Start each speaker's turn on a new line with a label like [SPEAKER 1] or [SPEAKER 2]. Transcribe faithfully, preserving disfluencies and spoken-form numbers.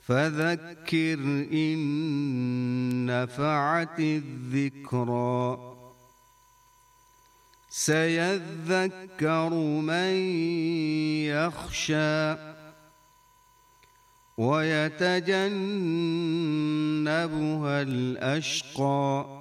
[SPEAKER 1] فذكر إن نفعت الذكرى سيذكر من يخشى ويتجنبها الأشقى